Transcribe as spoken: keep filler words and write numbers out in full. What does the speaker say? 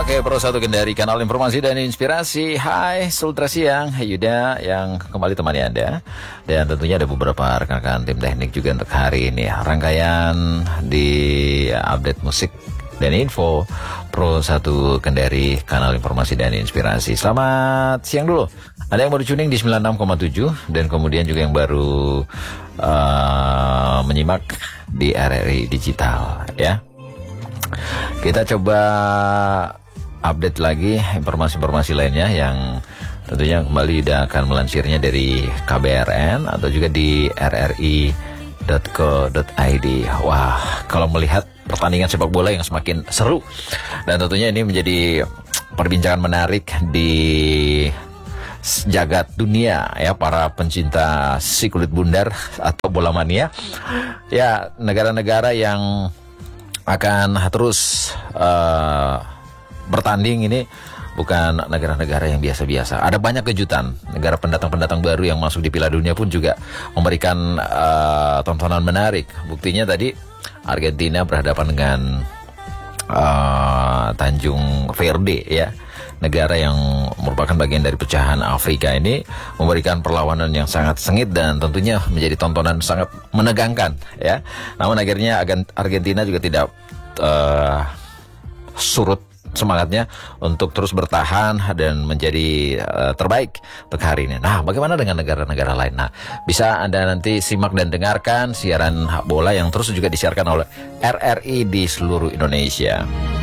Oke, Pro satu Kendari, kanal informasi dan inspirasi. Hai, Sultra Siang, Yuda yang kembali temani Anda. Dan tentunya ada beberapa rekan-rekan tim teknik juga untuk hari ini. Rangkaian di update musik dan info Pro satu Kendari, kanal informasi dan inspirasi. Selamat siang dulu. Ada yang baru tuning di sembilan puluh enam koma tujuh dan kemudian juga yang baru uh, menyimak di R R I Digital, ya. Kita coba update lagi informasi-informasi lainnya yang tentunya kembali sudah akan melansirnya dari K B R N atau juga di r r i dot co dot i d. Wah, kalau melihat pertandingan sepak bola yang semakin seru dan tentunya ini menjadi perbincangan menarik di jagat dunia, ya, para pencinta si kulit bundar atau bola mania, ya, negara-negara yang akan terus uh, bertanding ini bukan negara-negara yang biasa-biasa. Ada banyak kejutan. Negara pendatang-pendatang baru yang masuk di Piala Dunia pun juga memberikan uh, tontonan menarik. Buktinya tadi Argentina berhadapan dengan uh, Tanjung Verde, ya, negara yang merupakan bagian dari pecahan Afrika ini, memberikan perlawanan yang sangat sengit dan tentunya menjadi tontonan sangat menegangkan, ya. Namun akhirnya Argentina juga tidak uh, surut semangatnya untuk terus bertahan dan menjadi uh, terbaik untuk hari ini. Nah, bagaimana dengan negara-negara lain? Nah, bisa Anda nanti simak dan dengarkan siaran bola yang terus juga disiarkan oleh R R I di seluruh Indonesia.